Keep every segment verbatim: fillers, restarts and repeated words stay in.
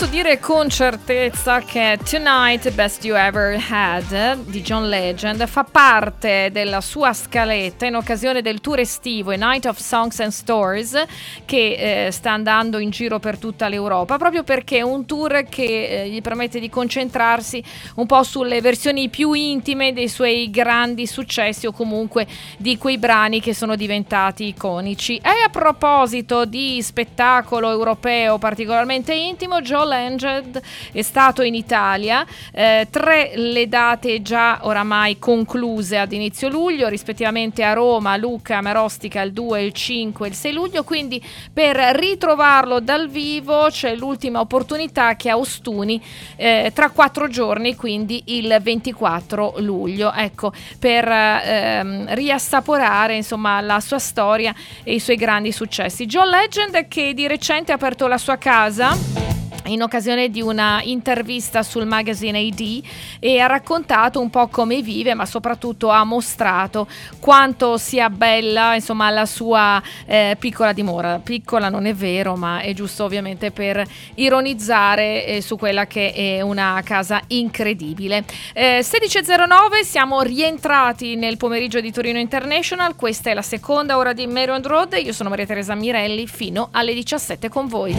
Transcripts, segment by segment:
posso dire con certezza che Tonight Best You Ever Had di John Legend fa parte della sua scaletta in occasione del tour estivo A Night of Songs and Stories che eh, sta andando in giro per tutta l'Europa, proprio perché è un tour che eh, gli permette di concentrarsi un po' sulle versioni più intime dei suoi grandi successi o comunque di quei brani che sono diventati iconici. E a proposito di spettacolo europeo particolarmente intimo, John Legend è stato in Italia, eh, tre le date già oramai concluse ad inizio luglio, rispettivamente a Roma, Lucca, Marostica il due, il cinque e il sei luglio, quindi per ritrovarlo dal vivo c'è l'ultima opportunità che a Ostuni eh, tra quattro giorni, quindi il ventiquattro luglio, ecco, per ehm, riassaporare insomma la sua storia e i suoi grandi successi. John Legend, che di recente ha aperto la sua casa in occasione di una intervista sul magazine A D e ha raccontato un po' come vive, ma soprattutto ha mostrato quanto sia bella insomma la sua eh, piccola dimora. Piccola non è vero, ma è giusto ovviamente per ironizzare eh, su quella che è una casa incredibile. eh, sedici e zero nove, siamo rientrati nel pomeriggio di Torino International. Questa è la seconda ora di Maryland Road. Io sono Maria Teresa Mirelli, fino alle diciassette con voi.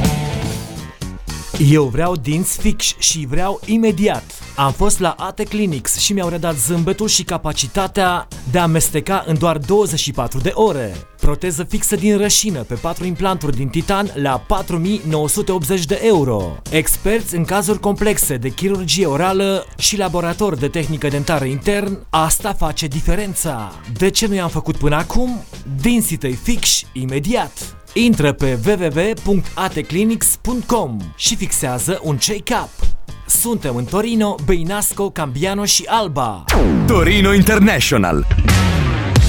Eu vreau dinți fix și vreau imediat. Am fost la A T Clinics și mi-au redat zâmbetul și capacitatea de a amesteca în doar douăzeci și patru de ore. Proteză fixă din rășină pe patru implanturi din titan la patru mii nouă sute optzeci de euro. Experți în cazuri complexe de chirurgie orală și laborator de tehnică dentară intern, asta face diferența. De ce nu i-am făcut până acum? Dinții tăi fix imediat. Intră pe w w w punct a t clinics punct com și fixează un check-up. Suntem în Torino, Băinasco, Cambiano și Alba. Torino International.